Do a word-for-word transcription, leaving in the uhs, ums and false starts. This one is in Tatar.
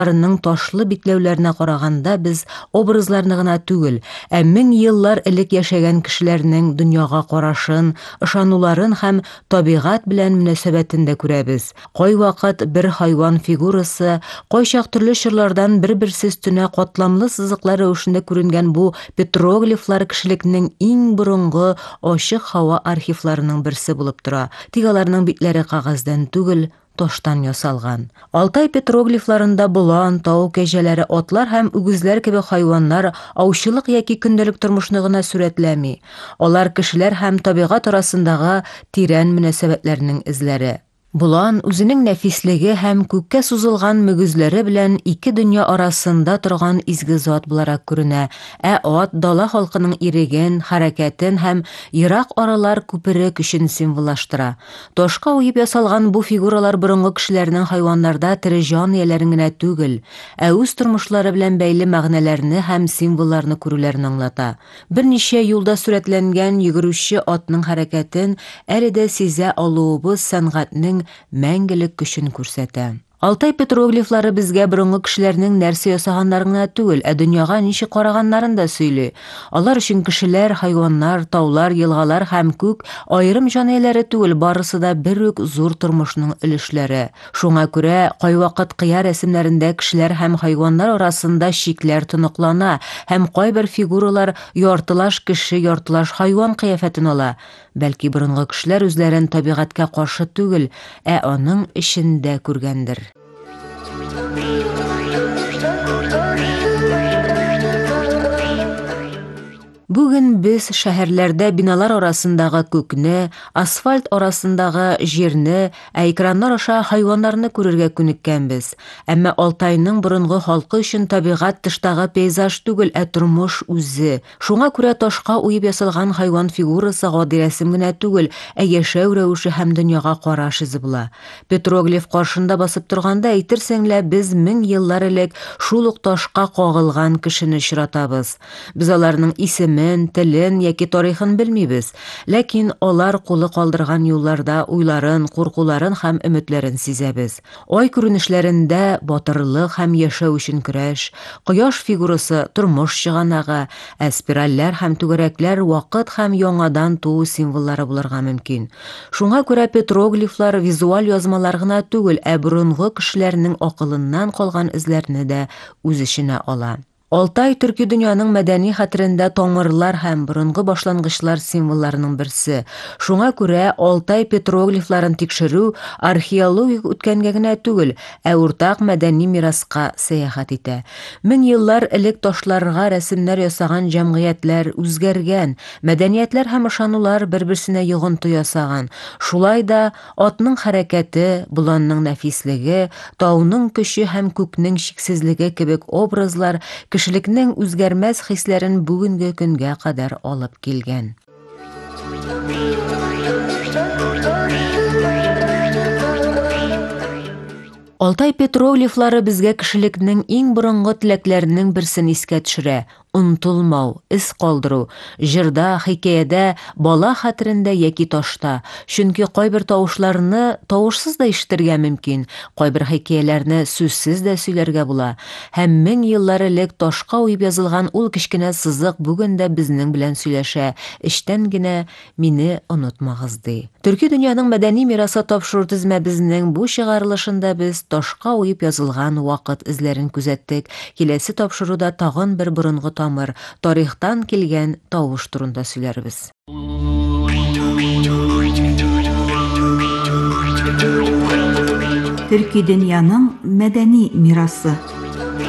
Арының ташлы битләүләренә караганда без образларны гына түгел, ә мең еллар элек яшәгән кешеләрнең дөньяга карашын, ышануларын һәм табигать белән мөнәсәбәтен дә күрәбез. Кайвакыт бер хайван фигурасы, кайчак төрле чорлардан бер-берсе өстенә катламлы сызыклар рәвешендә күренгән бу петроглифлар кешелекнең иң борынгы ачык һава архивларының берсе булып тора. Тик аларның битләре кагаздан түгел, таштан ясалган. Алтай петроглифларында болан, тау кәҗәләре, атлар һәм үгезләр кебек хайваннар аучылык яки көндәлек тормышны гына сурәтләми. Алар кешеләр һәм табигать арасындагы тирән мөнәсәбәтләрнең эзләре. Болан үзенең нәфислеге һәм күккә сузылган мөгезләре белән ике дөнья арасында торган изге зат буларак күренә, ә ат дала халкының иреген, хәрәкәтен һәм ерак аралар күпере көчен символлаштыра. Ташка уеп ясалган бу фигуралар борынгы кешеләрнең хайваннарда тере җан ияләрен генә түгел, ә үз тормышлары белән бәйле мәгънәләрне һәм символларны күрүләрен аңлата. Берничә юлда сурәтләнгән йөгерүче атның хәрәкәтен әле дә сизә алуыбыз сәнгатьнең мәңгелек көчен күрсәтә. Алтай петроглифлары безгә борынгы кешеләрнең нәрсә ясаганнарын гына түгел, ә дөньяга ничек караганнарын да сөйли. Алар өчен кешеләр, хайваннар, таулар, елгалар һәм күк аерым җан ияләре түгел, барысы да бер үк зур тормышның өлешләре. Шуңа күрә кайвакыт кыя рәсемнәрендә кешеләр һәм хайваннар арасында чикләр тоныклана һәм кайбер фигуралар яртылаш кеше, яртылаш хайван кыяфәтен ала. Бәлки борынгы кешеләр үзләрен табигатькә каршы түгел, ә аның эчендә күргәндер. Бүген без шәһәрләрдә биналар арасындагы күкне, асфальт арасындагы җирне, ә экраннар аша хайваннарны күрергә күнеккәнбез. Әмма Алтайның борынгы халкы өчен табигать тыштагы пейзаж түгел, ә тормыш үзе. Шуңа күрә ташка уеп ясалган хайван фигурасы гади рәсем генә түгел, ә яшәү рәвеше һәм дөньяга караш изе була. Петроглиф каршында басып торганда әйтерсең лә без мең еллар элек шул ук ташка кагылган кешене очратабыз. Без аларның исеме, телен яки тарихын белмибез, ләкин алар кулы калдырган юлларда уйларын, куркуларын һәм өметләрен сизәбез. Ай күренешләрендә батырлык һәм яшәү өчен көрәш, кояш фигурасы тормыш чыганагы, ә спиральләр һәм түгәрәкләр вакыт һәм яңадан туу символлары булырга мөмкин. Шуңа күрә петроглифлар визуаль язмалар гына түгел, ә борынгы кешеләрнең акылыннан калган эзләрне дә үз эченә ала. Алтай төрки дөньяның мәдәни хәтерендә тамырлар һәм борынгы башлангычлар символларының берсе. Шуңа күрә Алтай петроглифларын тикшерү археологик үткәнгә генә түгел, ә уртак мәдәни мираска сәяхәт итә. Мең еллар элек ташларга рәсемнәр ясаган җәмгыятьләр үзгәргән, мәдәниятләр һәм ышанулар бер-берсенә йогынты ясаган. Шулай да атның хәрәкәте, боланның нәфислеге, тауның көче һәм күкнең чиксезлеге кебек образлар кешелекнең үзгәрмәс хисләрен бүгенге көнгә кадәр алып килгән. Алтай петроглифлары безгә кешелекнең иң борынгы теләкләренең берсен искә төшерә. Унтылмау, эз калдыру, җырда, хикәядә, бала хәтерендә яки ташта. Чөнки кайбер тавышларны тавышсыз да ишетергә мөмкин, кайбер хикәяләрне сүзсез дә сөйләргә була. Һәм мең еллар элек ташка уеп язылган ул кечкенә сызык бүген дә безнең белән сөйләшә. Эчтән генә мине онытмагыз ди. Төрки дөньяның мәдәни мирасы тапшыру тезмәбезнең бу чыгарылышында без ташка уеп язылган вакыт эзләрен күзәттек. Киләсе тапшыруда тагын бер борынгы тамыр, тарихтан килгән тавыш турында сөйләрбез. Төрки дөньяның мәдәни мирасы.